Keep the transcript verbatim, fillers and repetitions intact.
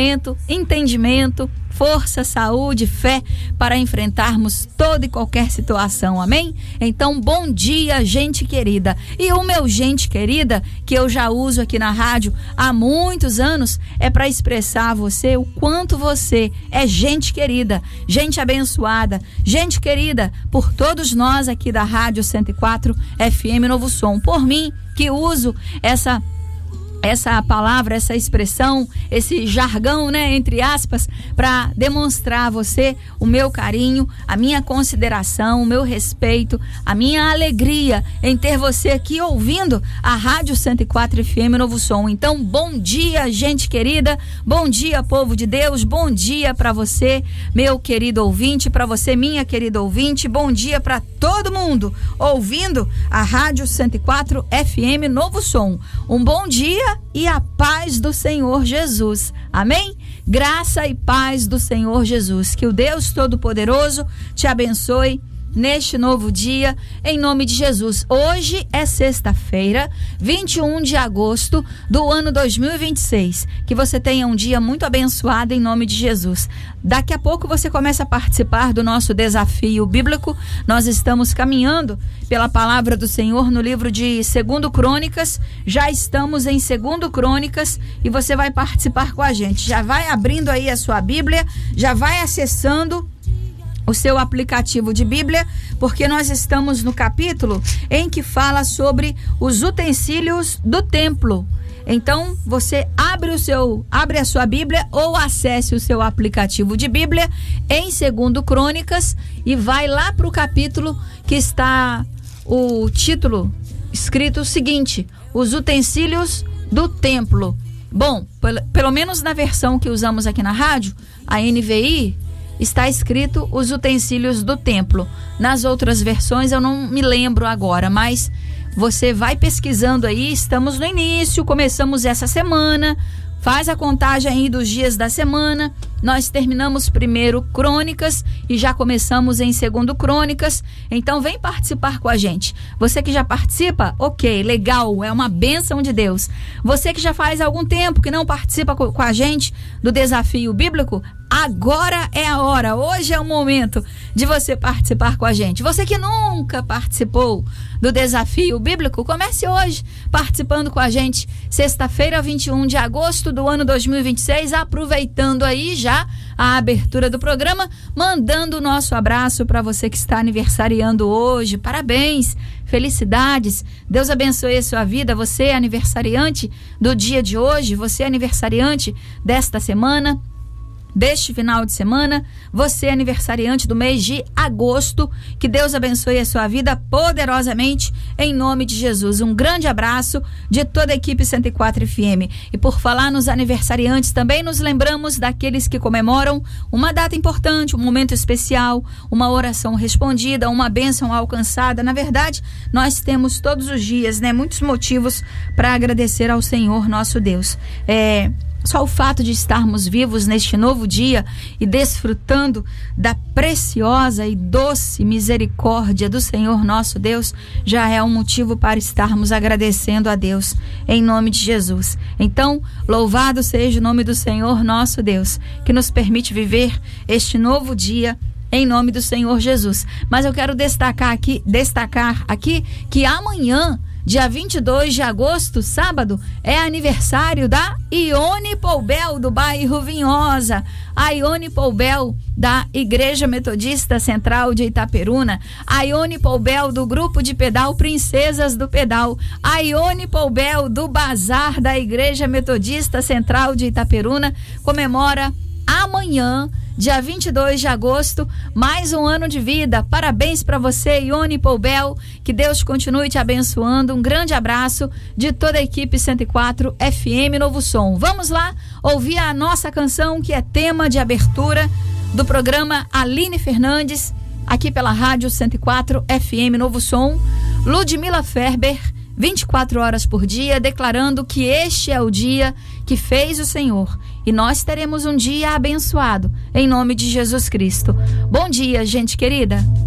conhecimento, entendimento, força, saúde, fé para enfrentarmos toda e qualquer situação, amém? Então, bom dia, gente querida. E o meu gente querida, que eu já uso aqui na rádio há muitos anos, é para expressar a você o quanto você é gente querida, gente abençoada, gente querida por todos nós aqui da Rádio cento e quatro F M Novo Som. Por mim, que uso essa essa palavra, essa expressão, esse jargão, né, entre aspas, para demonstrar a você o meu carinho, a minha consideração, o meu respeito, a minha alegria em ter você aqui ouvindo a Rádio cento e quatro F M Novo Som. Então, bom dia, gente querida, bom dia, povo de Deus, bom dia para você, meu querido ouvinte, para você, minha querida ouvinte, bom dia para todo mundo ouvindo a Rádio cento e quatro F M Novo Som. Um bom dia e a paz do Senhor Jesus. Amém? Graça e paz do Senhor Jesus. Que o Deus Todo-Poderoso te abençoe neste novo dia, em nome de Jesus. Hoje é sexta-feira, vinte e um de agosto do ano dois mil e vinte e seis. Que você tenha um dia muito abençoado em nome de Jesus. Daqui a pouco você começa a participar do nosso desafio bíblico. Nós estamos caminhando pela palavra do Senhor no livro de Segundo Crônicas. Já estamos em Segundo Crônicas e você vai participar com a gente. Já vai abrindo aí a sua Bíblia, já vai acessando o seu aplicativo de Bíblia, porque nós estamos no capítulo em que fala sobre os utensílios do templo. Então, você abre o seu, abre a sua Bíblia ou acesse o seu aplicativo de Bíblia em Segundo Crônicas e vai lá para o capítulo que está o título escrito o seguinte: os utensílios do templo. Bom, pelo, pelo menos na versão que usamos aqui na rádio, a N V I, está escrito os utensílios do templo. Nas outras versões eu não me lembro agora, mas você vai pesquisando aí. Estamos no início, começamos essa semana, faz a contagem aí dos dias da semana. Nós terminamos primeiro Crônicas e já começamos em Segundo Crônicas. Então vem participar com a gente. Você que já participa, ok, legal, é uma bênção de Deus. Você que já faz algum tempo que não participa com a gente do desafio bíblico, agora é a hora, hoje é o momento de você participar com a gente. Você que nunca participou do desafio bíblico, comece hoje participando com a gente. Sexta-feira, vinte e um de agosto do ano dois mil e vinte e seis, aproveitando aí já a abertura do programa, mandando o nosso abraço para você que está aniversariando hoje. Parabéns, felicidades, Deus abençoe a sua vida. Você é aniversariante do dia de hoje, você é aniversariante desta semana, deste final de semana, você é aniversariante do mês de agosto. Que Deus abençoe a sua vida poderosamente em nome de Jesus. Um grande abraço de toda a equipe cento e quatro F M. E por falar nos aniversariantes, também nos lembramos daqueles que comemoram uma data importante, um momento especial, uma oração respondida, uma bênção alcançada. Na verdade, nós temos todos os dias, né, muitos motivos para agradecer ao Senhor nosso Deus. É... Só o fato de estarmos vivos neste novo dia e desfrutando da preciosa e doce misericórdia do Senhor nosso Deus já é um motivo para estarmos agradecendo a Deus em nome de Jesus. Então, louvado seja o nome do Senhor nosso Deus, que nos permite viver este novo dia em nome do Senhor Jesus. Mas eu quero destacar aqui, destacar aqui que amanhã, dia vinte e dois de agosto, sábado, é aniversário da Ione Poubel, do bairro Vinhosa. A Ione Poubel, da Igreja Metodista Central de Itaperuna. A Ione Poubel, do grupo de pedal Princesas do Pedal. A Ione Poubel, do Bazar da Igreja Metodista Central de Itaperuna, comemora amanhã, dia vinte e dois de agosto, mais um ano de vida. Parabéns para você, Ione Poubel. Que Deus continue te abençoando. Um grande abraço de toda a equipe cento e quatro F M Novo Som. Vamos lá ouvir a nossa canção, que é tema de abertura do programa Aline Fernandes, aqui pela Rádio cento e quatro F M Novo Som. Ludmila Ferber, vinte e quatro horas por dia, declarando que este é o dia que fez o Senhor e nós teremos um dia abençoado, em nome de Jesus Cristo. Bom dia, gente querida.